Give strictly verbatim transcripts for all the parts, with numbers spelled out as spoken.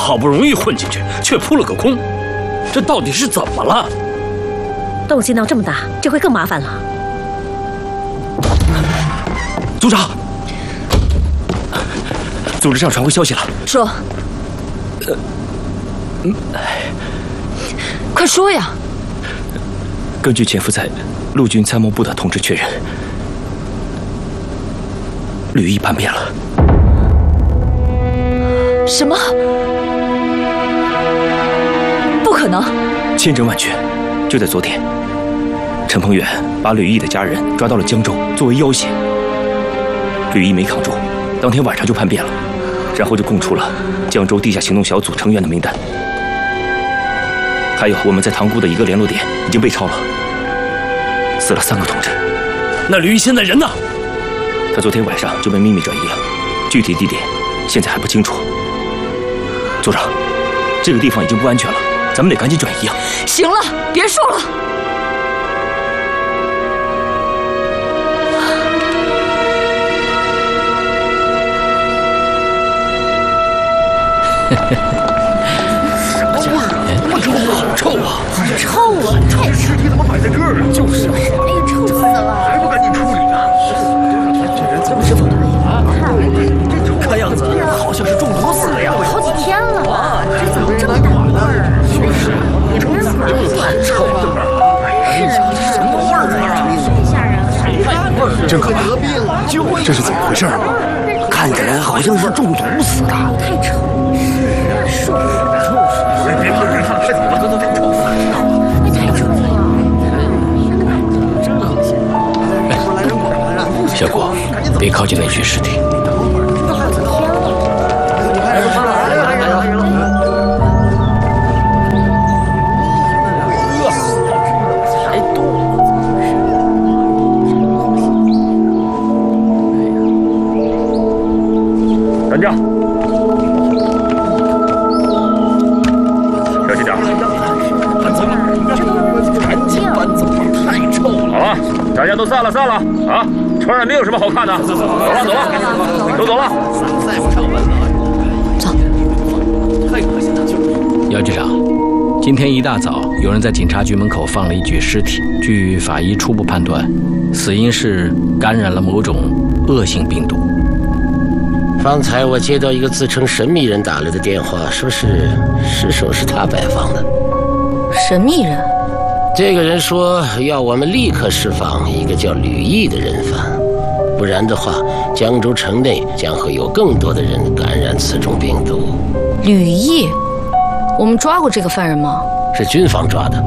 好不容易混进去，却扑了个空，这到底是怎么了？ 动静闹这么大，这回更麻烦了。 组长，组织上传回消息了。 说。呃，嗯，快说呀！ 根据潜伏在陆军参谋部的通知确认，吕毅叛变了。 什么？不可能！ 千真万确。就在昨天，陈鹏远把吕毅的家人抓到了江州，作为要挟。吕毅没扛住，当天晚上就叛变了，然后就供出了江州地下行动小组成员的名单。还有我们在塘沽的一个联络点已经被抄了，死了三个同志。 那吕毅现在人呢？ 他昨天晚上就被秘密转移了，具体地点现在还不清楚。组长，这个地方已经不安全了，咱们得赶紧转移啊！ 行了，别说了。 什么味儿？我这个好臭啊！ 臭啊！ 臭尸体怎么摆在这儿啊？就是啊！ 哎呀，臭死了！ 还不赶紧处理啊！这人怎么这么啊？看样子好像是中毒死的呀！ 好几天了吧？这怎么这么大味儿？ 就是也不能管管臭的。 是啊，什么味儿啊？太吓人了！ 真可怕！这是怎么回事？看起来好像是中毒死的。 太臭了！是啊，受不了！ 别别别看，太怎么都太臭死了！ 也太臭了！ 真恶心！ 小果，别靠近那具尸体。 站架，小心点。 搬走，赶紧搬走，太臭了。 好了，大家都散了，散了啊！船上没有什么好看的，走了，走了，都走了。 再不上班了。 走。 太恶心了。 姚局长，今天一大早，有人在警察局门口放了一具尸体。据法医初步判断，死因是感染了某种恶性病毒。 方才我接到一个自称神秘人打来的电话，说是尸首是他摆放的。 神秘人？ 这个人说要我们立刻释放一个叫吕毅的人犯，不然的话，江州城内将会有更多的人感染此种病毒。 吕毅？我们抓过这个犯人吗？ 是军方抓的。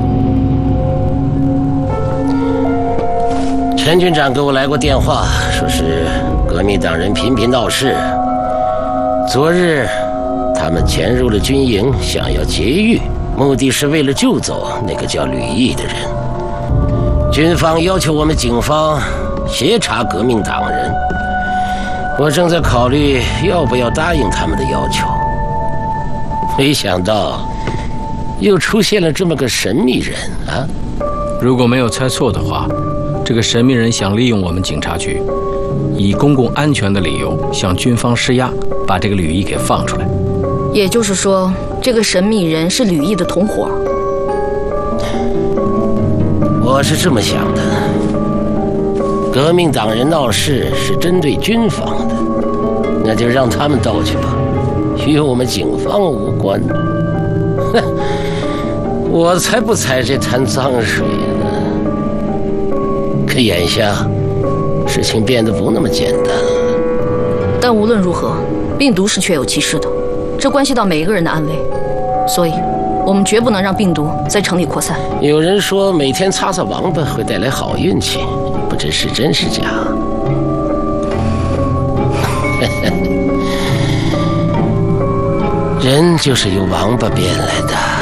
陈军长给我来过电话，说是革命党人频频闹事。昨日，他们潜入了军营，想要劫狱，目的是为了救走那个叫吕毅的人。军方要求我们警方协查革命党人，我正在考虑要不要答应他们的要求。没想到，又出现了这么个神秘人啊！ 如果没有猜错的话，这个神秘人想利用我们警察局，以公共安全的理由向军方施压，把这个吕毅给放出来。 也就是说，这个神秘人是吕毅的同伙。 我是这么想的，革命党人闹事是针对军方的，那就让他们斗去吧，与我们警方无关。哼，我才不踩这滩脏水呢。可眼下，事情变得不那么简单了。 但无论如何，病毒是确有其事的，这关系到每一个人的安危，所以我们绝不能让病毒在城里扩散。 有人说每天擦擦王八会带来好运气，不知是真是假。人就是由王八变来的。